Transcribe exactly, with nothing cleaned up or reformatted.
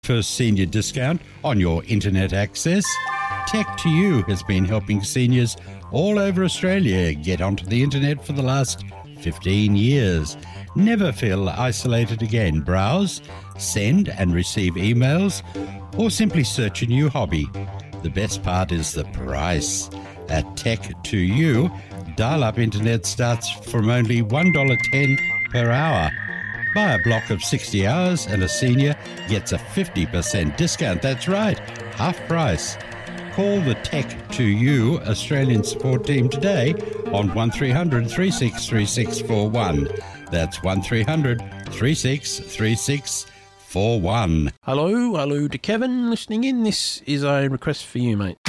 First senior discount on your internet access. Tech to You has been helping seniors all over Australia get onto the internet for the last fifteen years. Never feel isolated again. Browse, send and receive emails, or simply search a new hobby. The best part is the price. At Tech to You, dial-up internet starts from only one dollar ten per hour. Buy a block of sixty hours and a senior gets a fifty percent discount. That's right, half price. Call the Tech to You Australian support team today on one three hundred, three six three six four one. That's one three hundred, three six three six four one. Hello, hello to Kevin listening in. This is a request for you, mate.